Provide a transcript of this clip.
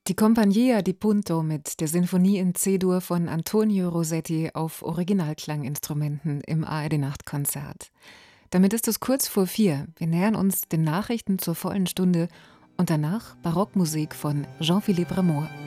Die Compagnia di Punto mit der Sinfonie in C-Dur von Antonio Rossetti auf Originalklanginstrumenten im ARD-Nachtkonzert. Damit ist es kurz vor 4. Wir nähern uns den Nachrichten zur vollen Stunde und danach Barockmusik von Jean-Philippe Rameau.